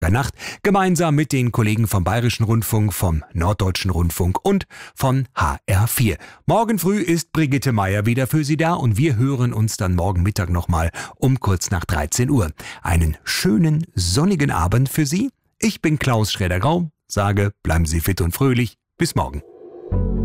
Nacht, gemeinsam mit den Kollegen vom Bayerischen Rundfunk, vom Norddeutschen Rundfunk und von HR4. Morgen früh ist Brigitte Meier wieder für Sie da und wir hören uns dann morgen Mittag nochmal um kurz nach 13 Uhr. Einen schönen, sonnigen Abend für Sie. Ich bin Klaus Schraeder-Grau, sage, bleiben Sie fit und fröhlich. Bis morgen.